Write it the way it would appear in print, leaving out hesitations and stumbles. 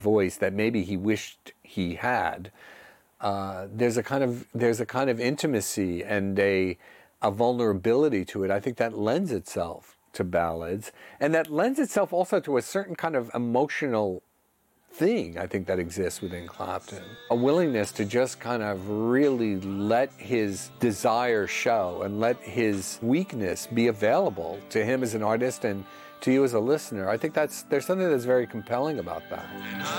voice that maybe he wished he had. There's a kind of intimacy and a vulnerability to it. I think that lends itself to ballads, and that lends itself also to a certain kind of emotional thing I think that exists within Clapton. A willingness to just kind of really let his desire show and let his weakness be available to him as an artist and to you as a listener. I think there's something that's very compelling about that.